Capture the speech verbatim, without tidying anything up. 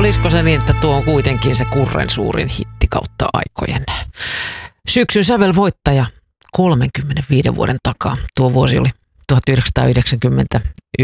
olisiko se niin, että tuo on kuitenkin se Kurren suurin hitti kautta aikojen. Syksyn sävelvoittaja kolmenkymmenenviiden vuoden takaa. Tuo vuosi oli tuhatyhdeksänsataayhdeksänkymmentä.